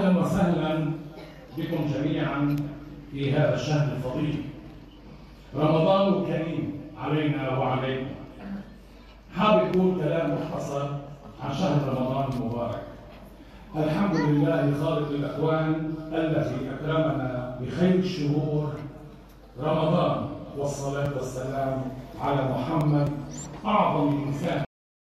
أهلا وسهلا بكم جميعا في هذا الشهر الفضيل. رمضان كريم علينا وعليكم. حابب أقول كلام مختصر عن شهر رمضان المبارك. الحمد لله خالق الأكوان الذي أكرمنا بخير الشهور رمضان، والصلاة والسلام على محمد أعظم إنسان